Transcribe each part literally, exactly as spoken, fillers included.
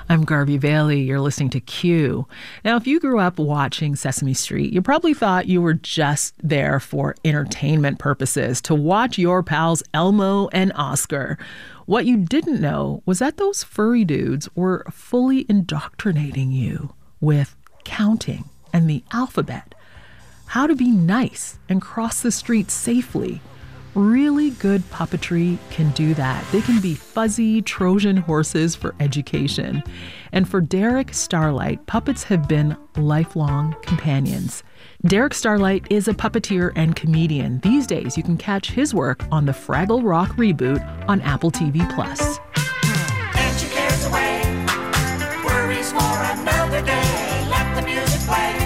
I'm Garvey Bailey. You're listening to Q. Now, if you grew up watching Sesame Street, you probably thought you were just there for entertainment purposes, to watch your pals Elmo and Oscar. What you didn't know was that those furry dudes were fully indoctrinating you with counting and the alphabet, how to be nice and cross the street safely. Really good puppetry can do that. They can be fuzzy Trojan horses for education. And for Derek Starlight, puppets have been lifelong companions. Derek Starlight is a puppeteer and comedian. These days, you can catch his work on the Fraggle Rock reboot on Apple T V Plus. Get your cares away, worries for another day. Let the music play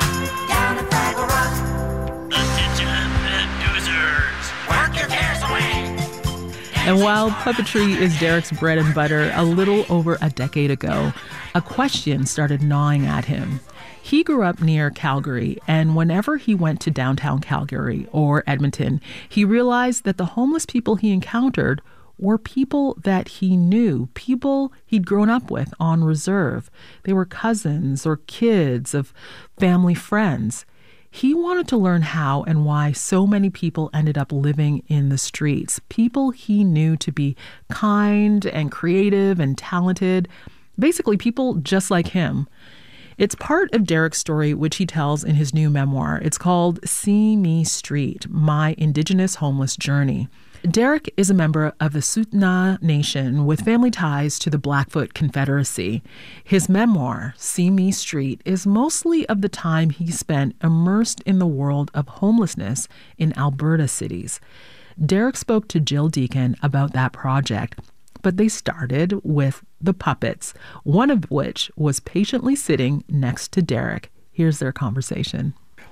down at Fraggle Rock. Attention, producers, work your cares away. And while puppetry is Derek's bread and butter, a little over a decade ago, a question started gnawing at him. He grew up near Calgary, and whenever he went to downtown Calgary or Edmonton, he realized that the homeless people he encountered were people that he knew, people he'd grown up with on reserve. They were cousins or kids of family friends. He wanted to learn how and why so many people ended up living in the streets, people he knew to be kind and creative and talented, basically people just like him. It's part of Derek's story, which he tells in his new memoir. It's called See Me Street, My Indigenous Homeless Journey. Derek is a member of the Tsuut'ina Nation with family ties to the Blackfoot Confederacy. His memoir, See Me Street, is mostly of the time he spent immersed in the world of homelessness in Alberta cities. Derek spoke to Jill Deacon about that project, but they started with the puppets, one of which was patiently sitting next to Derek. Here's their conversation.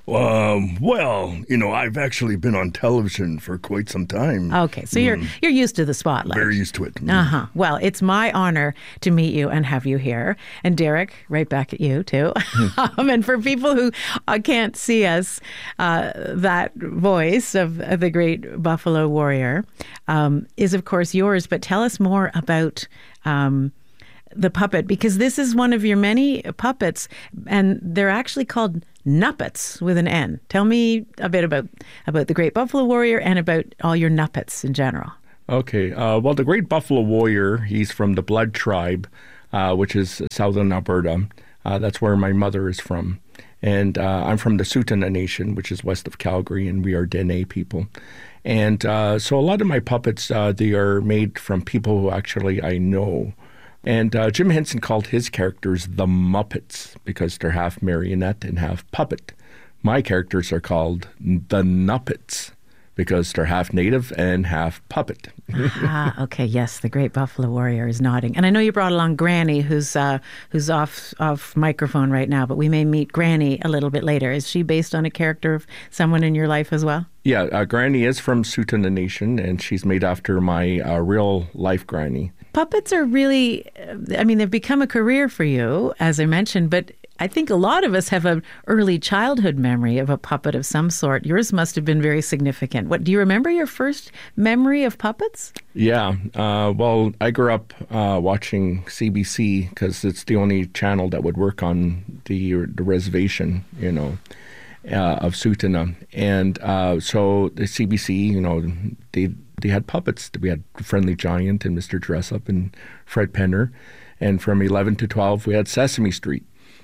Um, well, you know, I've actually been on television for quite some time. Okay, so you're Mm. you're used to the spotlight. Very used to it. Mm. Uh-huh. Well, it's my honor to meet you and have you here. And Derek, right back at you, too. um, and for people who uh, can't see us, uh, that voice of uh, the great Buffalo Warrior um, is, of course, yours. But tell us more about um, the puppet, because this is one of your many puppets, and they're actually called Nuppets with an N. Tell me a bit about, about the Great Buffalo Warrior and about all your Nuppets in general. Okay. Uh, well, the Great Buffalo Warrior, he's from the Blood Tribe, uh, which is southern Alberta. Uh, that's where my mother is from. And uh, I'm from the Tsuut'ina Nation, which is west of Calgary, and we are Dene people. And uh, so a lot of my puppets, uh, they are made from people who actually I know. And uh, Jim Henson called his characters the Muppets because they're half marionette and half puppet. My characters are called the Nuppets because they're half native and half puppet. ah, okay, yes, the Great Buffalo Warrior is nodding. And I know you brought along Granny, who's uh, who's off off microphone right now, but we may meet Granny a little bit later. Is she based on a character of someone in your life as well? Yeah, uh, Granny is from Tsuut'ina Nation, and she's made after my uh, real life Granny. Puppets are really, I mean, they've become a career for you, as I mentioned, but I think a lot of us have an early childhood memory of a puppet of some sort. Yours must have been very significant. What, do you remember your first memory of puppets? Yeah, uh, well, I grew up uh, watching C B C because it's the only channel that would work on the, the reservation, you know, uh, of Tsuut'ina. And uh, so the C B C, you know, they they had puppets. We had Friendly Giant and Mister Dressup and Fred Penner. And from eleven to twelve, we had Sesame Street.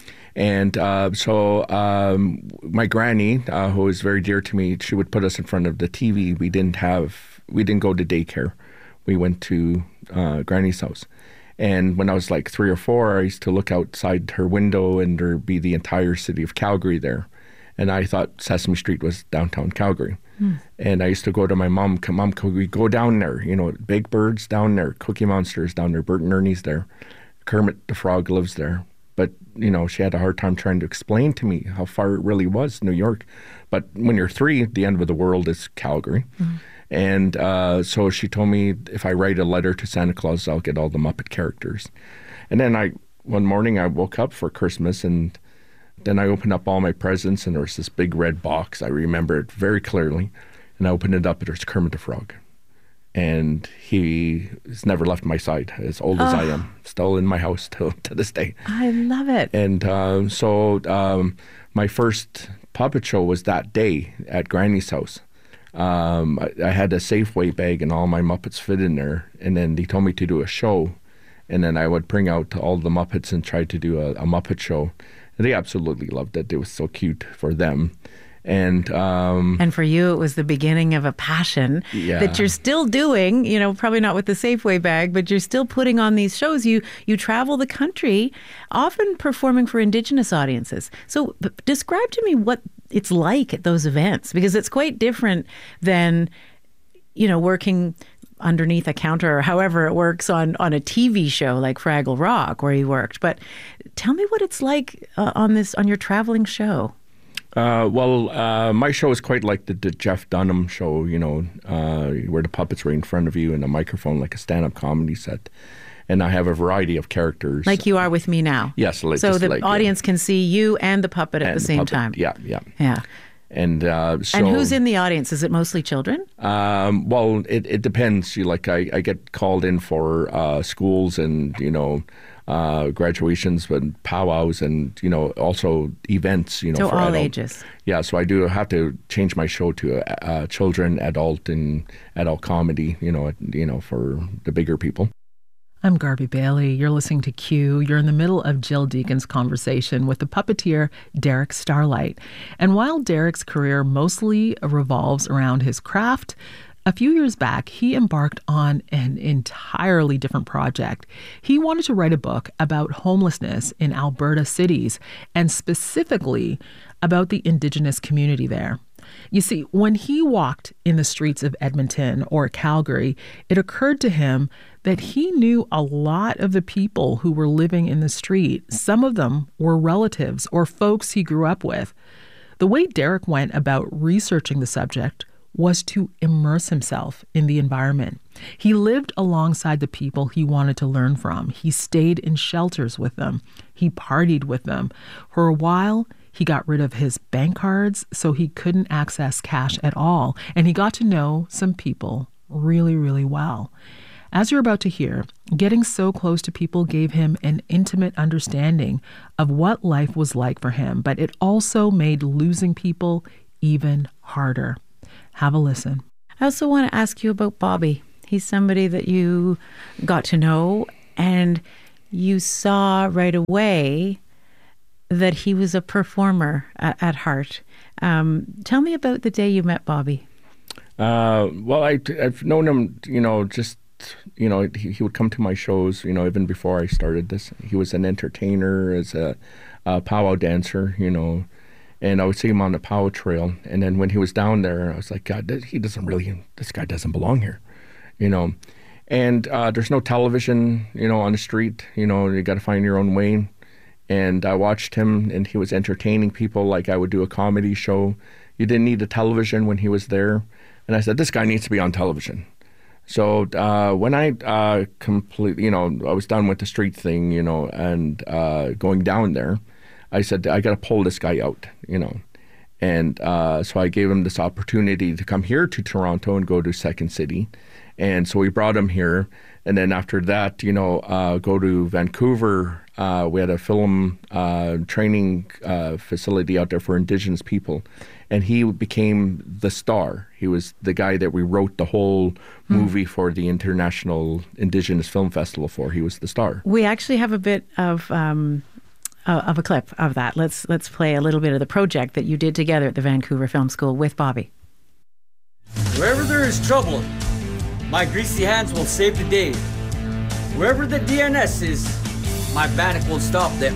And uh, so um, my granny, uh, who is very dear to me, she would put us in front of the T V. We didn't have, we didn't go to daycare. We went to uh, Granny's house. And when I was like three or four, I used to look outside her window and there'd be the entire city of Calgary there. And I thought Sesame Street was downtown Calgary. Mm. And I used to go to my mom, Mom, could we go down there? You know, Big Bird's down there, Cookie Monster's down there, Bert and Ernie's there. Kermit the Frog lives there. But, you know, she had a hard time trying to explain to me how far it really was, New York. But when you're three, the end of the world is Calgary. Mm. And uh, so she told me if I write a letter to Santa Claus, I'll get all the Muppet characters. And then I, one morning I woke up for Christmas and then I opened up all my presents and there was this big red box. I remember it very clearly. And I opened it up and there's Kermit the Frog. and he has never left my side, as old as I am, still in my house till to this day. I love it. And uh, so um, my first puppet show was that day at Granny's house. Um, I, I had a Safeway bag and all my Muppets fit in there, and then they told me to do a show, and then I would bring out all the Muppets and try to do a, a Muppet show. And they absolutely loved it. It was so cute for them. And um, and for you, it was the beginning of a passion Yeah. that you're still doing. You know, probably not with the Safeway bag, but you're still putting on these shows. You you travel the country, often performing for Indigenous audiences. So, b- describe to me what it's like at those events, because it's quite different than, you know, working underneath a counter or however it works on on a T V show like Fraggle Rock where you worked. But tell me what it's like uh, on this on your traveling show. Uh, well, uh, my show is quite like the, the Jeff Dunham show, you know, uh, where the puppets were in front of you and a microphone, like a stand-up comedy set. And I have a variety of characters. Like you are with me now. Yes. Like, So just the like, audience yeah. can see you and the puppet at And the the same puppet. time. Yeah, yeah. Yeah. And uh, so, And who's in the audience? Is it mostly children? Um, well, it, it depends. You like I, I get called in for uh, schools and you know uh, graduations and powwows and you know also events. You know, So for all adult. ages. Yeah, so I do have to change my show to uh, uh, children, adult, and adult comedy. You know, you know for the bigger people. I'm Garby Bailey. You're listening to Q. You're in the middle of Jill Deacon's conversation with the puppeteer Derek Starlight. And while Derek's career mostly revolves around his craft, a few years back, he embarked on an entirely different project. He wanted to write a book about homelessness in Alberta cities, and specifically about the Indigenous community there. You see, when he walked in the streets of Edmonton or Calgary, it occurred to him that he knew a lot of the people who were living in the street. Some of them were relatives or folks he grew up with. The way Derek went about researching the subject was to immerse himself in the environment. He lived alongside the people he wanted to learn from. He stayed in shelters with them. He partied with them. For a while, he got rid of his bank cards so he couldn't access cash at all. And he got to know some people really, really well. As you're about to hear, getting so close to people gave him an intimate understanding of what life was like for him, but it also made losing people even harder. Have a listen. I also want to ask you about Bobby. He's somebody that you got to know, and you saw right away that he was a performer at, at heart. Um, tell me about the day you met Bobby. Uh, well, I, I've known him, you know, just, you know, he, he would come to my shows, you know, even before I started this. He was an entertainer, as a, a powwow dancer, you know, and I would see him on the powwow trail. And then when he was down there, I was like, God, he doesn't really, this guy doesn't belong here, you know. And uh, there's no television, you know, on the street, you know, you got to find your own way. And I watched him, and he was entertaining people like I would do a comedy show. You didn't need a television when he was there. And I said, this guy needs to be on television. So uh, when I uh, completely, you know, I was done with the street thing, you know, and uh, going down there, I said, I got to pull this guy out, you know. And uh, so I gave him this opportunity to come here to Toronto and go to Second City. And so we brought him here. And then after that, you know, uh, go to Vancouver. Uh, we had a film uh, training uh, facility out there for Indigenous people. And he became the star. He was the guy that we wrote the whole movie mm. for the International Indigenous Film Festival for. He was the star. We actually have a bit of um, uh, of a clip of that. Let's let's play a little bit of the project that you did together at the Vancouver Film School with Bobby. Wherever there is trouble, my greasy hands will save the day. Wherever the D N S is, my bannock will stop them.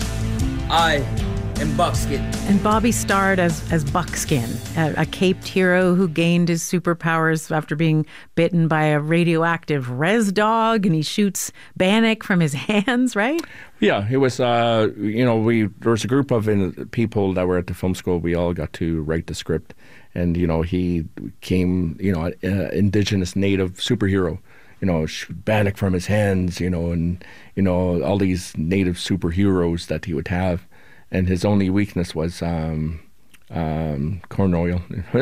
I am Buckskin. And Bobby starred as, as Buckskin, a, a caped hero who gained his superpowers after being bitten by a radioactive res dog, and he shoots bannock from his hands, right? Yeah, it was, uh, you know, we there was a group of in, people that were at the film school. We all got to write the script. And, you know, he came, you know, an Indigenous native superhero, you know, shoot bannock from his hands, you know, and, you know, all these native superheroes that he would have. And his only weakness was um, um, corn oil.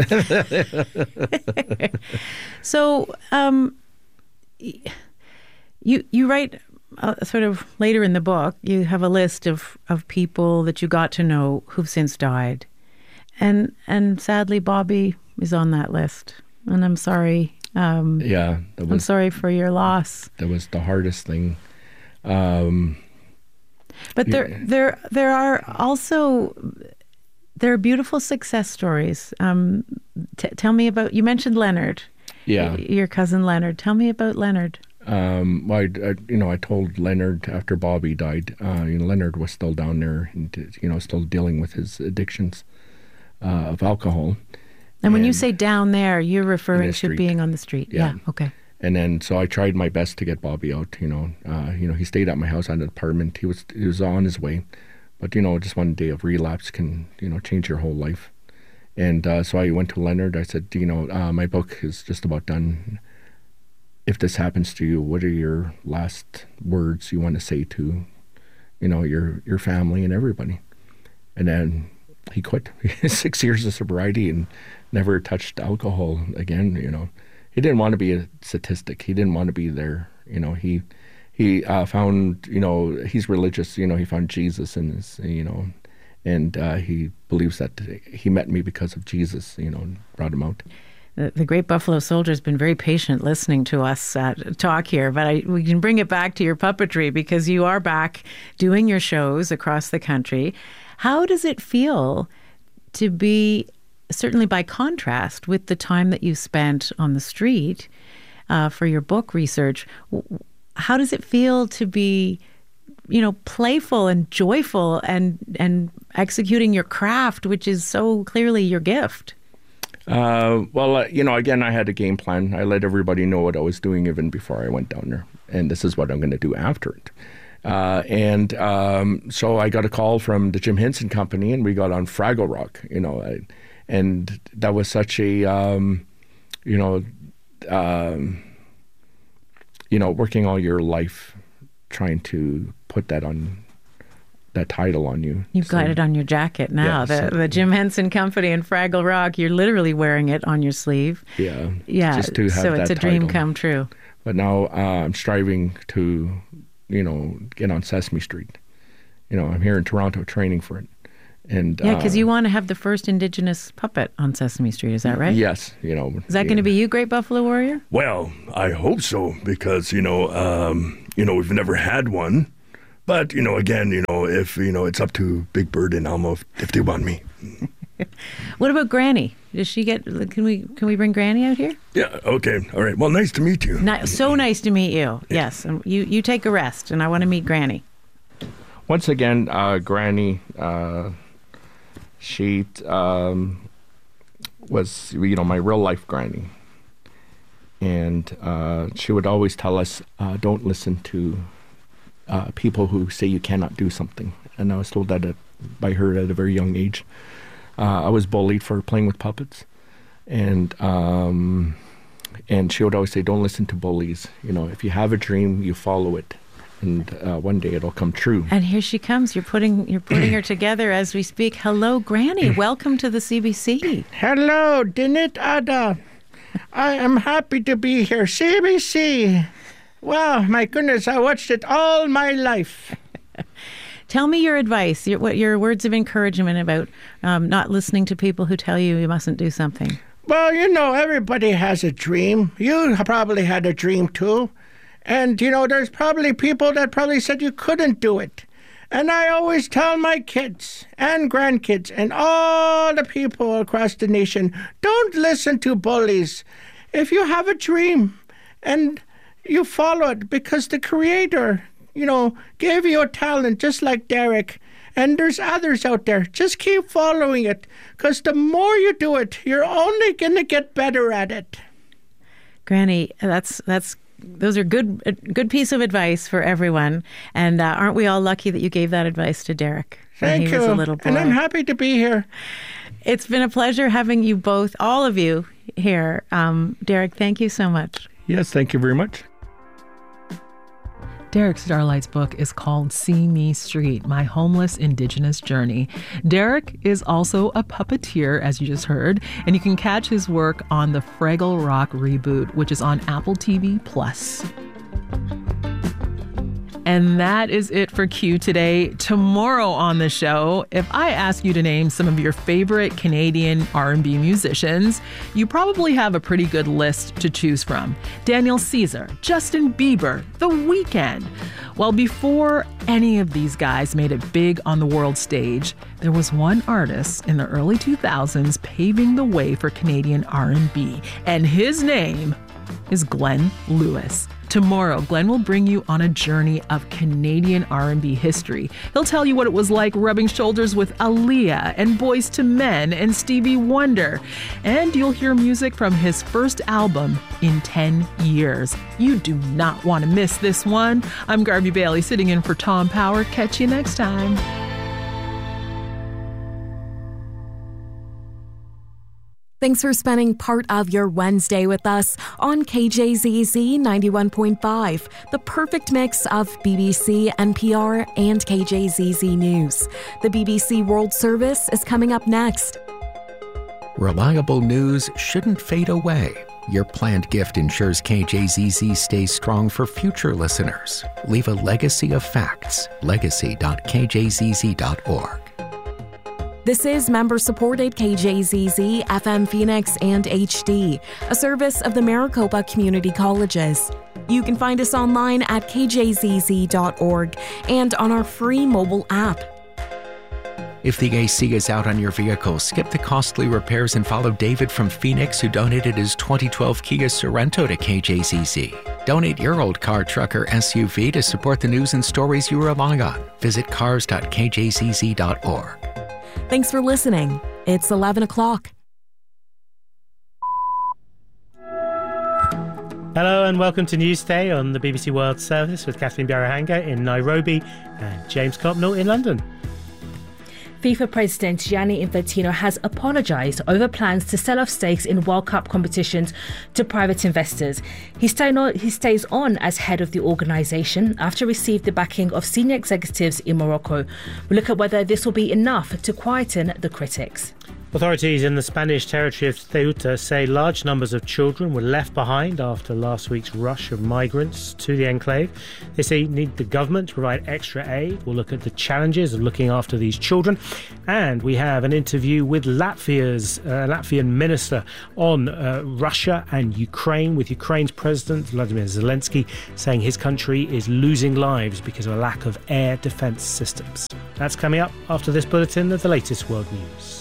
So, um, y- you you write uh, sort of later in the book. You have a list of, of people that you got to know who've since died, and and sadly, Bobby is on that list. And I'm sorry. Um, Yeah, that I'm was sorry for your loss. that was the hardest thing. Um, But there Yeah. there there are also there are beautiful success stories. Um, t- tell me about. You mentioned Leonard. yeah. y- your cousin Leonard. Tell me about Leonard. Um, well, I, I, you know, I told Leonard after Bobby died, uh, you know, Leonard was still down there and, you know, still dealing with his addictions uh, of alcohol. And when you And- say down there, you're referring to street. being on the street. Yeah. Yeah. Okay. And then, so I tried my best to get Bobby out. You know, uh, you know, he stayed at my house. I had an apartment. He was he was on his way, but you know, just one day of relapse can you know change your whole life. And uh, so I went to Leonard. I said, you know, uh, my book is just about done. If this happens to you, what are your last words you want to say to, you know, your your family and everybody? And then he quit. Six years of sobriety and never touched alcohol again. You know, he didn't want to be a statistic. He didn't want to be there. You know, he he uh, found, you know, he's religious. You know, he found Jesus in his, you know, and uh, he believes that he met me because of Jesus. You know, and brought him out. The, the Great Buffalo Soldier has been very patient listening to us uh, talk here, but I, we can bring it back to your puppetry because you are back doing your shows across the country. How does it feel to be, certainly by contrast with the time that you spent on the street uh, for your book research, w- how does it feel to be, you know, playful and joyful and, and executing your craft, which is so clearly your gift? Uh, well, uh, you know, again, I had a game plan. I let everybody know what I was doing even before I went down there, and this is what I'm going to do after it. Uh, and um, so I got a call from the Jim Henson Company, and we got on Fraggle Rock. You know, I, and that was such a, um, you know, um, you know, working all your life trying to put that on. That title on you. You've got So- it on your jacket now. Yeah, the so- the Jim Henson Company and Fraggle Rock. You're literally wearing it on your sleeve. Yeah, Yeah. just to have so it's that a dream title. come true. But now uh, I'm striving to, you know, get on Sesame Street. You know, I'm here in Toronto training for it. And Yeah, because uh, you want to have the first Indigenous puppet on Sesame Street. Is that right? Yes, you know. Is that going to be you, Great Buffalo Warrior? Well, I hope so because you know, um, you know, we've never had one. But you know, again, you know, if you know, it's up to Big Bird and Elmo if, if they want me. What about Granny? Does she get? Can we can we bring Granny out here? Yeah. Okay. All right. Well, nice to meet you. Ni- so nice to meet you. Yes, and you you take a rest, and I want to meet Granny. Once again, uh, Granny, uh, she um, was, you know, my real life Granny. And uh, she would always tell us, uh, don't listen to uh, people who say you cannot do something. And I was told that at, by her at a very young age. Uh, I was bullied for playing with puppets. And um, and she would always say, don't listen to bullies. You know, if you have a dream, you follow it. And uh, one day it'll come true. And here she comes. You're putting you're putting her together as we speak. Hello, Granny. Welcome to the C B C. Hello, Dinit Ada. I am happy to be here. C B C. Wow, my goodness, I watched it all my life. Tell me your advice, your, what your words of encouragement about um, not listening to people who tell you you mustn't do something. Well, you know, everybody has a dream. You probably had a dream too. And, you know, there's probably people that probably said you couldn't do it. And I always tell my kids and grandkids and all the people across the nation, don't listen to bullies. If you have a dream and you follow it because the Creator, you know, gave you a talent just like Derek. And there's others out there. Just keep following it because the more you do it, you're only going to get better at it. Granny, that's that's those are good a good piece of advice for everyone. And uh, aren't we all lucky that you gave that advice to Derek when Thank he you. was a little boy? And I'm happy to be here. It's been a pleasure having you both, all of you, here. Um, Derek, thank you so much. Yes, thank you very much. Derek Starlight's book is called See Me Street, My Homeless Indigenous Journey. Derek is also a puppeteer, as you just heard, and you can catch his work on the Fraggle Rock reboot, which is on Apple T V Plus. And that is it for Q today. Tomorrow on the show, if I ask you to name some of your favorite Canadian R and B musicians, you probably have a pretty good list to choose from. Daniel Caesar, Justin Bieber, The Weeknd. Well, before any of these guys made it big on the world stage, there was one artist in the early two thousands paving the way for Canadian R and B, and his name is Glenn Lewis. Tomorrow, Glenn will bring you on a journey of Canadian R and B history. He'll tell you what it was like rubbing shoulders with Aaliyah and Boyz two Men and Stevie Wonder. And you'll hear music from his first album in ten years. You do not want to miss this one. I'm Garby Bailey, sitting in for Tom Power. Catch you next time. Thanks for spending part of your Wednesday with us on K J Z Z ninety-one point five, the perfect mix of B B C, N P R, and K J Z Z News. The B B C World Service is coming up next. Reliable news shouldn't fade away. Your planned gift ensures K J Z Z stays strong for future listeners. Leave a legacy of facts. legacy dot k j z z dot org. This is member-supported K J Z Z, F M Phoenix, and H D, a service of the Maricopa Community Colleges. You can find us online at k j z z dot org and on our free mobile app. If the A C is out on your vehicle, skip the costly repairs and follow David from Phoenix, who donated his twenty twelve Kia Sorento to K J Z Z. Donate your old car, truck, or S U V to support the news and stories you rely on. Visit cars dot k j z z dot org. Thanks for listening. It's eleven o'clock. Hello and welcome to Newsday on the B B C World Service with Kathleen Biarahanga in Nairobi and James Copnell in London. FIFA President Gianni Infantino has apologised over plans to sell off stakes in World Cup competitions to private investors. He, stay on, he stays on as head of the organisation after receiving the backing of senior executives in Morocco. We look at whether this will be enough to quieten the critics. Authorities in the Spanish territory of Ceuta say large numbers of children were left behind after last week's rush of migrants to the enclave. They say need the government to provide extra aid. We'll look at the challenges of looking after these children. And we have an interview with Latvia's uh, Latvian minister on uh, Russia and Ukraine, with Ukraine's president Vladimir Zelensky saying his country is losing lives because of a lack of air defence systems. That's coming up after this bulletin of the latest world news.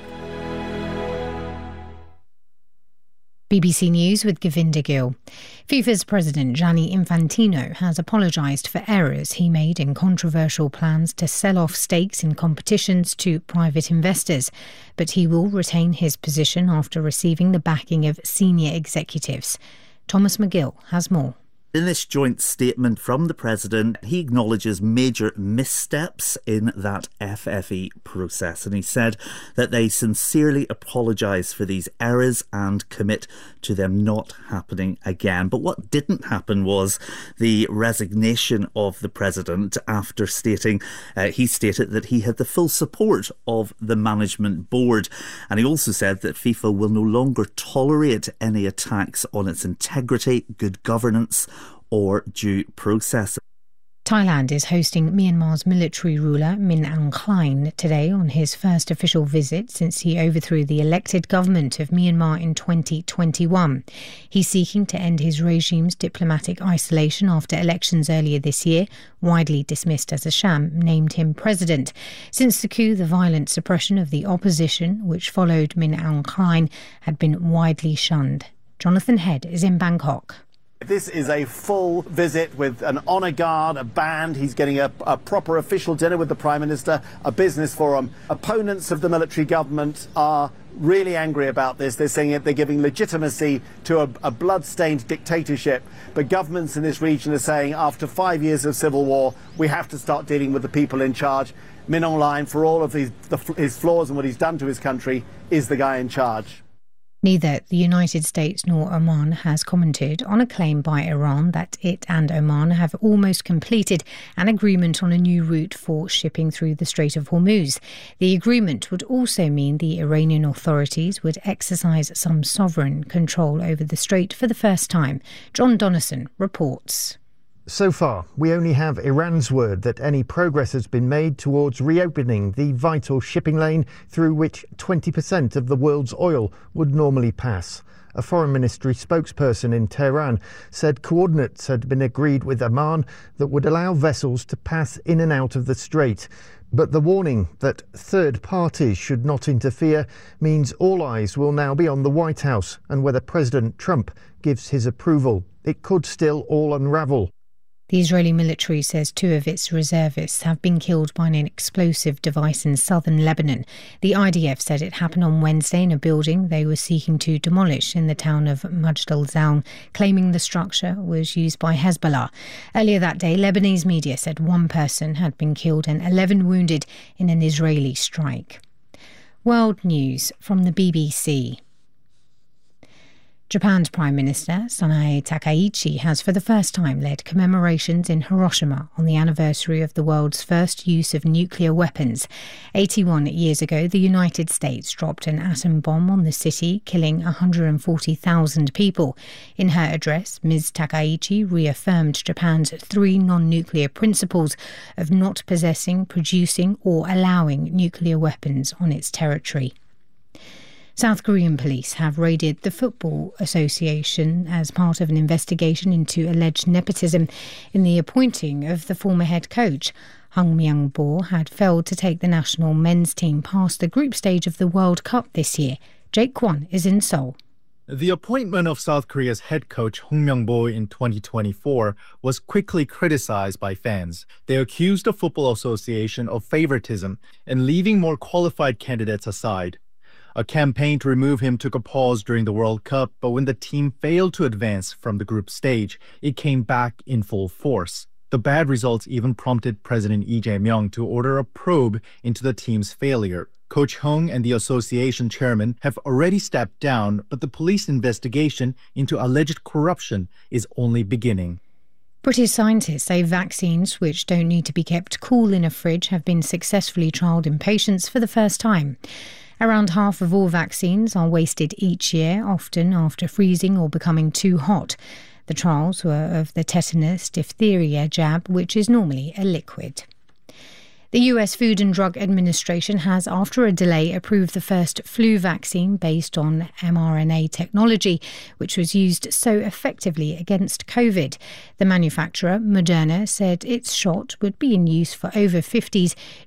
B B C News with Govinda Gill. FIFA's president Gianni Infantino has apologised for errors he made in controversial plans to sell off stakes in competitions to private investors, but he will retain his position after receiving the backing of senior executives. Thomas McGill has more. In this joint statement from the President, he acknowledges major missteps in that F F E process, and he said that they sincerely apologise for these errors and commit to them not happening again. But what didn't happen was the resignation of the President after stating, uh, he stated that he had the full support of the management board. And he also said that FIFA will no longer tolerate any attacks on its integrity, good governance, or due process. Thailand is hosting Myanmar's military ruler Min Aung Hlaing today on his first official visit since he overthrew the elected government of Myanmar in twenty twenty-one. He's seeking to end his regime's diplomatic isolation after elections earlier this year, widely dismissed as a sham, named him president. Since the coup, the violent suppression of the opposition, which followed Min Aung Hlaing, had been widely shunned. Jonathan Head is in Bangkok. This is a full visit with an honour guard, a band. He's getting a, a proper official dinner with the Prime Minister, a business forum. Opponents of the military government are really angry about this. They're saying it, they're giving legitimacy to a, a blood-stained dictatorship. But governments in this region are saying after five years of civil war, we have to start dealing with the people in charge. Min Aung Hlaing, for all of his, the, his flaws and what he's done to his country, is the guy in charge. Neither the United States nor Oman has commented on a claim by Iran that it and Oman have almost completed an agreement on a new route for shipping through the Strait of Hormuz. The agreement would also mean the Iranian authorities would exercise some sovereign control over the strait for the first time. John Donnison reports. So far, we only have Iran's word that any progress has been made towards reopening the vital shipping lane through which twenty percent of the world's oil would normally pass. A foreign ministry spokesperson in Tehran said coordinates had been agreed with Oman that would allow vessels to pass in and out of the strait. But the warning that third parties should not interfere means all eyes will now be on the White House and whether President Trump gives his approval. It could still all unravel. The Israeli military says two of its reservists have been killed by an explosive device in southern Lebanon. The I D F said it happened on Wednesday in a building they were seeking to demolish in the town of Majd al-Zaum, claiming the structure was used by Hezbollah. Earlier that day, Lebanese media said one person had been killed and eleven wounded in an Israeli strike. World news from the B B C. Japan's Prime Minister Sanae Takaichi has for the first time led commemorations in Hiroshima on the anniversary of the world's first use of nuclear weapons. eighty-one years ago, the United States dropped an atom bomb on the city, killing one hundred forty thousand people. In her address, Miz Takaichi reaffirmed Japan's three non-nuclear principles of not possessing, producing or allowing nuclear weapons on its territory. South Korean police have raided the Football Association as part of an investigation into alleged nepotism in the appointing of the former head coach. Hung Myung-bo had failed to take the national men's team past the group stage of the World Cup this year. Jake Kwon is in Seoul. The appointment of South Korea's head coach Hong Myung-bo in twenty twenty-four was quickly criticized by fans. They accused the Football Association of favoritism and leaving more qualified candidates aside. A campaign to remove him took a pause during the World Cup, but when the team failed to advance from the group stage, it came back in full force. The bad results even prompted President Lee Jae-myung to order a probe into the team's failure. Coach Hong and the association chairman have already stepped down, but the police investigation into alleged corruption is only beginning. British scientists say vaccines which don't need to be kept cool in a fridge have been successfully trialled in patients for the first time. Around half of all vaccines are wasted each year, often after freezing or becoming too hot. The trials were of the tetanus diphtheria jab, which is normally a liquid. The U S Food and Drug Administration has, after a delay, approved the first flu vaccine based on mRNA technology, which was used so effectively against COVID. The manufacturer, Moderna, said its shot would be in use for over fifties